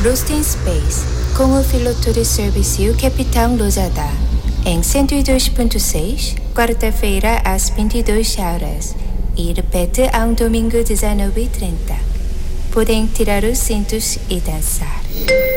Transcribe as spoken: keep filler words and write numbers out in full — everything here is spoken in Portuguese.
Lost in Space, com o piloto de serviço Capitão Lozada. Em cento e dois ponto seis, quarta-feira às vinte e duas horas. E repete ao domingo dezenove e trinta. Podem tirar os cintos e dançar.